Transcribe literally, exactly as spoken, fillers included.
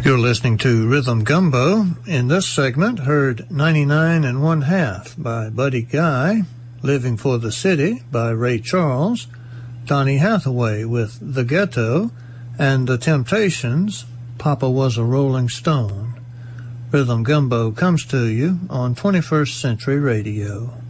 You're listening to Rhythm Gumbo. In this segment, heard ninety-nine and One Half by Buddy Guy, Living for the City by Ray Charles, Donny Hathaway with The Ghetto, and The Temptations, Papa Was a Rolling Stone. Rhythm Gumbo comes to you on twenty-first Century Radio.